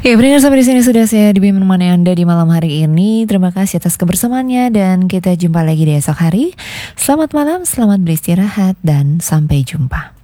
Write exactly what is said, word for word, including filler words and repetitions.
Ya, pendengar sampai di sini sudah saya Dewi menemani Anda di malam hari ini. Terima kasih atas kebersamaannya dan kita jumpa lagi di esok hari. Selamat malam, selamat beristirahat dan sampai jumpa.